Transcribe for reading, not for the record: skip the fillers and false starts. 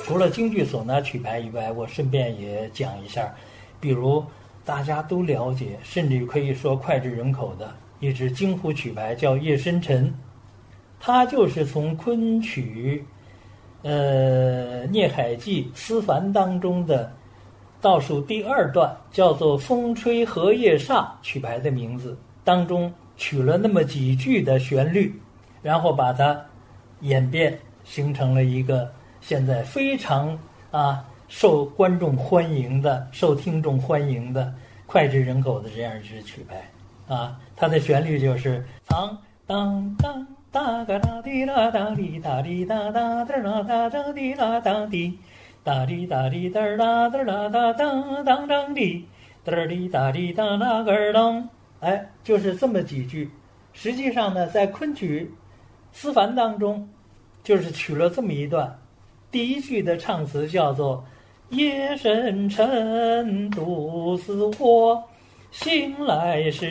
除了京剧唢呐曲牌以外，我顺便也讲一下，比如大家都了解，甚至可以说脍炙人口的一支京胡曲牌叫《夜深沉》，它就是从昆曲聂海记思凡当中的倒数第二段叫做风吹荷叶煞曲牌的名字当中取了那么几句的旋律，然后把它演变形成了一个现在非常受观众欢迎的、受听众欢迎的脍炙人口的这样一支曲牌它的旋律就是当当当哒嘎哒滴啦哒滴哒滴哒哒哒啦哒哒滴啦哒滴哒滴哒滴哒啦哒啦哒当当当滴哒滴哒滴哒啦个当，就是这么几句。实际上呢，在昆曲思凡当中，就是取了这么一段，第一句的唱词叫做夜深沉，独自我，醒来时